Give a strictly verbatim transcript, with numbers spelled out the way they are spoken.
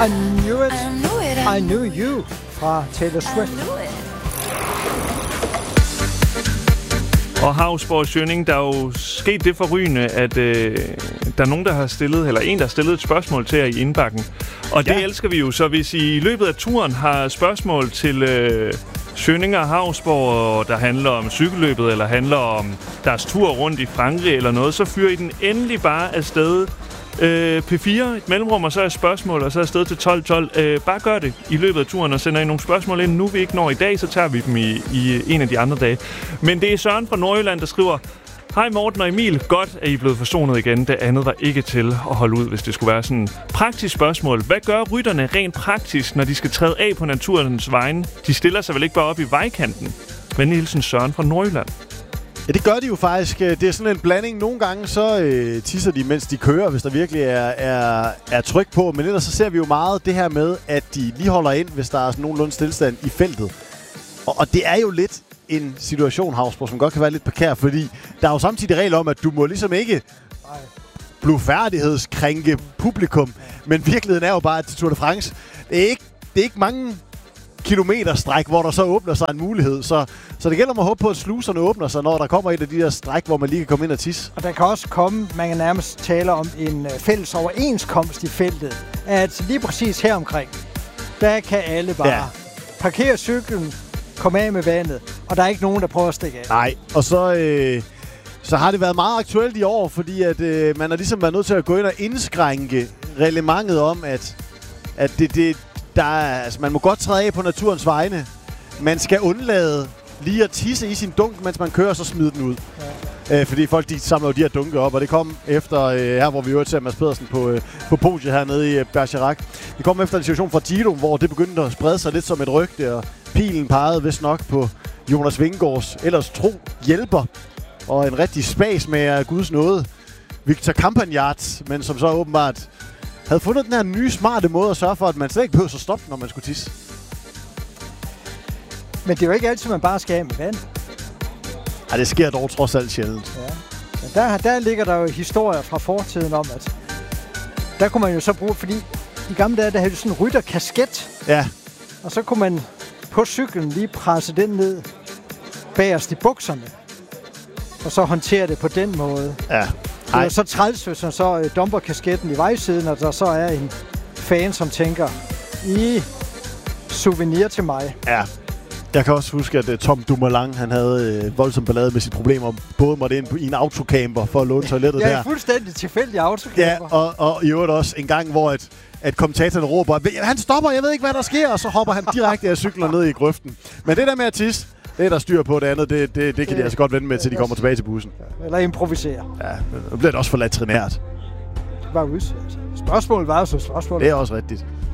I knew it. I knew it. I knew you fra Taylor Swift. Og Hausborg Schønning, der er jo sket det forrygende, at øh, der er nogen, der har stillet, eller en, der har stillet et spørgsmål til jer i indbakken. Og det ja. elsker vi jo, så hvis I i løbet af turen har spørgsmål til øh, Schønning og Hausborg, der handler om cykelløbet, eller handler om deres tur rundt i Frankrig eller noget, så fyrer I den endelig bare afsted. Øh, P fire, et mellemrum, og så er spørgsmål, og så er afsted til tolv tolv. Øh, bare gør det i løbet af turen, og sender I nogle spørgsmål ind. Nu vi ikke når i dag, så tager vi dem i, i en af de andre dage. Men det er Søren fra Nordjylland, der skriver: Hej Morten og Emil, godt at I er blevet forsonet igen. Det andet var ikke til at holde ud, hvis det skulle være sådan. Praktisk spørgsmål. Hvad gør rytterne rent praktisk, når de skal træde af på naturens vegne? De stiller sig vel ikke bare op i vejkanten? Venlig hilsen Søren fra Nordjylland. Ja, det gør de jo faktisk. Det er sådan en blanding. Nogle gange så øh, tisser de, mens de kører, hvis der virkelig er, er, er tryk på. Men ellers så ser vi jo meget det her med, at de lige holder ind, hvis der er sådan nogenlunde stillstand i feltet. Og, og det er jo lidt en situation, Hausborg, som godt kan være lidt prekær, fordi der er jo samtidig regler om, at du må ligesom ikke blufærdighedskrænke publikum. Men virkeligheden er jo bare, at til Tour de France, det er ikke, det er ikke mange kilometerstræk, hvor der så åbner sig en mulighed. Så, så det gælder om at håbe på, at sluserne åbner sig, når der kommer et af de der stræk, hvor man lige kan komme ind og tisse. Og der kan også komme, man kan nærmest tale om en fælles overenskomst i feltet, at lige præcis her omkring, der kan alle bare ja. parkere cyklen, komme af med vandet, og der er ikke nogen, der prøver at stikke af. Nej, og så, øh, så har det været meget aktuelt i år, fordi at, øh, man har ligesom været nødt til at gå ind og indskrænke reglementet om, at, at det, det Der er, altså, man må godt træde af på naturens vegne. Man skal undlade lige at tisse i sin dunk, mens man kører, og så smide den ud. Ja. Æ, fordi folk de samler jo de her dunke op, og det kom efter, øh, her hvor vi jo ser Mads Pedersen på, øh, på podiet hernede i øh, Bergerac. Det kom efter en situation fra Tito, hvor det begyndte at sprede sig lidt som et rygte, og pilen pegede vist nok på Jonas Vingegaards ellers tro hjælper, og en rigtig spas med Guds nåde, Victor Campagnard, men som så åbenbart havde fundet den her nye, smarte måde at sørge for, at man slet ikke behøver at stoppe, når man skulle tisse. Men det er jo ikke altid, man bare skal af med vand. Ja, det sker dog trods alt sjældent. Ja. Men der, der ligger der jo historier fra fortiden om, at der kunne man jo så bruge, fordi i gamle dage, der havde du sådan en rytterkasket. Ja. Og så kunne man på cyklen lige presse den ned bagerst i bukserne. Og så håndtere det på den måde. Ja. Det er så træls, hvis man så øh, dumper kasketten i vejsiden, og der så er en fan, som tænker, i souvenir til mig. Ja. Jeg kan også huske, at uh, Tom Dumoulin, han havde uh, voldsomt ballade med sit problem, og både måtte ind på, i en autocamper for at låne toilettet ja, der. Ja, fuldstændig tilfældig autocamper. Ja, og, og i øvrigt også en gang, hvor at, at kommentatoren råber, han stopper, jeg ved ikke, hvad der sker, og så hopper han direkte af cyklen ned i grøften. Men det der med at tisse, det er der styr på, det andet, det, det, det kan de altså godt vende med, til de kommer tilbage til bussen. Eller improvisere. Ja, det bliver det også for latrinært. Det var udsat. Spørgsmålet var jo så spørgsmålet. Det er også rigtigt.